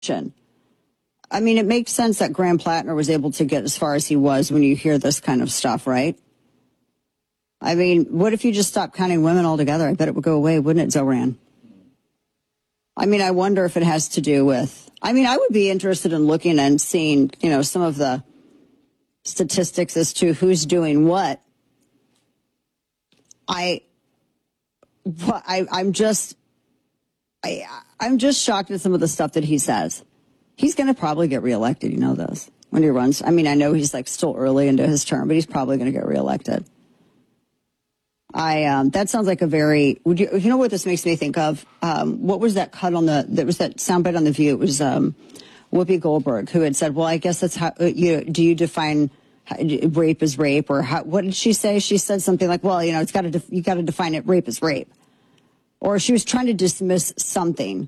I mean, it makes sense that Graham Plattner was able to get as far as he was when you hear this kind of stuff, right? I mean, what if you just stopped counting women altogether? I bet it would go away, wouldn't it, Zoran? I mean, I wonder if it has to do with, I mean, I would be interested in looking and seeing, some of the statistics as to who's doing what. I'm just shocked at some of the stuff that he says. He's going to probably get reelected, this, when he runs. I mean, I know he's still early into his term, but he's probably going to get reelected. That sounds like a very, you know what this makes me think of? What was that cut there was that soundbite on The View. It was, Whoopi Goldberg, who had said, well, I guess that's how, do you define rape as rape? Or what did she say? She said something like, well, you got to define it, rape as rape. Or she was trying to dismiss something.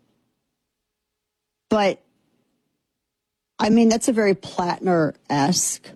But, I mean, that's a very Plattner-esque,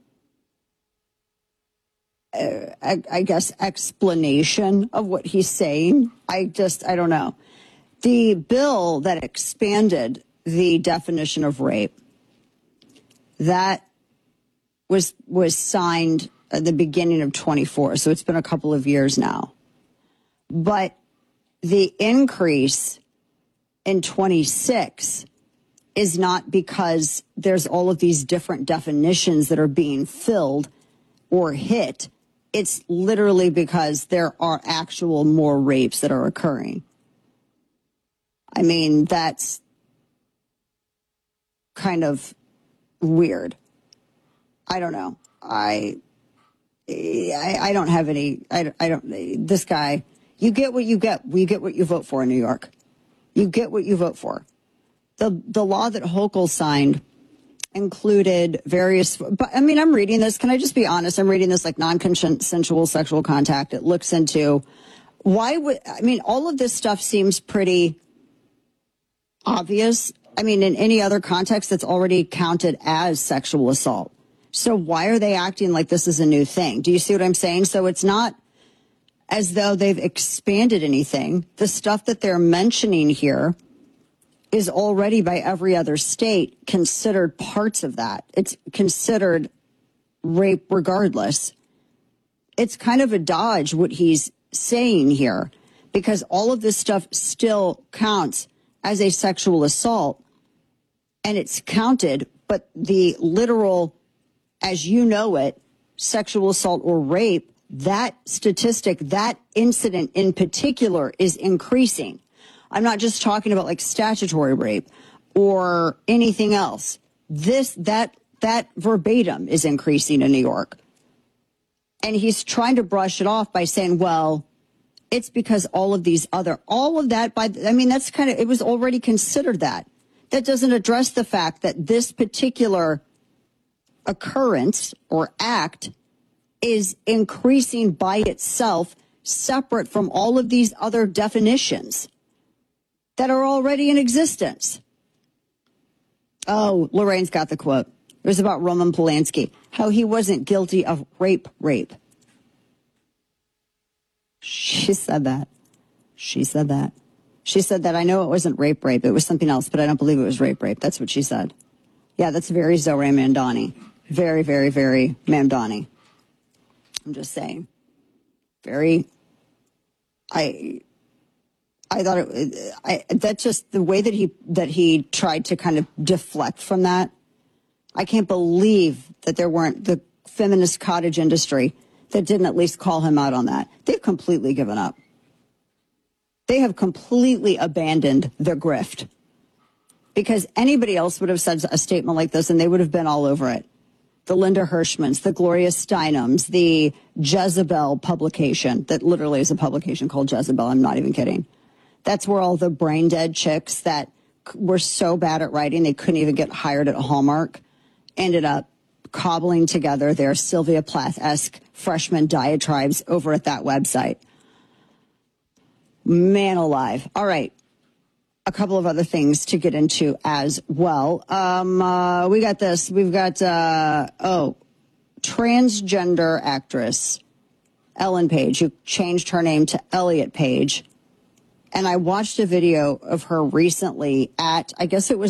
I guess, explanation of what he's saying. I don't know. The bill that expanded the definition of rape, that was signed at the beginning of 24, so it's been a couple of years now. But the increase in 26 is not because there's all of these different definitions that are being filled or hit. It's literally because there are actual more rapes that are occurring. I mean, that's kind of weird. I don't know. I don't have any, this guy, you get what you get. You get what you vote for in New York. You get what you vote for. The law that Hochul signed included various, but I mean, I'm reading this. Can I just be honest? I'm reading this like non-consensual sexual contact. It looks into all of this stuff seems pretty obvious. I mean, in any other context, that's already counted as sexual assault. So why are they acting like this is a new thing? Do you see what I'm saying? So it's not as though they've expanded anything. The stuff that they're mentioning here is already by every other state considered parts of that. It's considered rape regardless. It's kind of a dodge what he's saying here, because all of this stuff still counts as a sexual assault, and it's counted, but the literal, as you know it, sexual assault or rape, that statistic, that incident in particular is increasing. I'm not just talking about like statutory rape or anything else. That verbatim is increasing in New York. And he's trying to brush it off by saying, well, it's because all of that, that's kind of, it was already considered that. That doesn't address the fact that this particular occurrence or act is increasing by itself, separate from all of these other definitions that are already in existence. Oh, Lorraine's got the quote. It was about Roman Polanski, how he wasn't guilty of rape. She said that. She said that, I know it wasn't rape. It was something else, but I don't believe it was rape. That's what she said. Yeah, that's very Zohran Mamdani. Very, very, very Mamdani. I'm just saying. I thought that's just the way that he tried to kind of deflect from that. I can't believe that there weren't the feminist cottage industry that didn't at least call him out on that. They've completely given up. They have completely abandoned their grift, because anybody else would have said a statement like this and they would have been all over it. The Linda Hirschmans, the Gloria Steinems, the Jezebel publication, that literally is a publication called Jezebel. I'm not even kidding. That's where all the brain dead chicks that were so bad at writing they couldn't even get hired at Hallmark ended up cobbling together their Sylvia Plath-esque freshman diatribes over at that website. Man alive. All right. A couple of other things to get into as well. We got this. We've got, transgender actress Ellen Page, who changed her name to Elliot Page, And I watched a video of her recently at, I guess it was